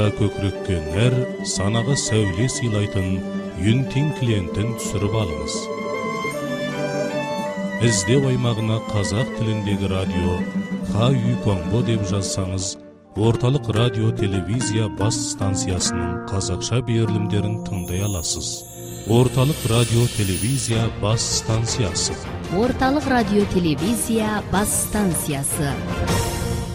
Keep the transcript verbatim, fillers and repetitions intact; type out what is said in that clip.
көкірекке санаға сәуле сыйлайтын Юнтин клиентін түсіріп алыңыз. Іздеу аймағына қазақ тіліндегі радио Ха-Үй Конго деп жазсаңыз, орталық радио телевизия бас станциясының қазақша берілімдерін тыңдай аласыз. Орталық радио телевизия бас станциясы. Орталық радио телевизия бас станциясы.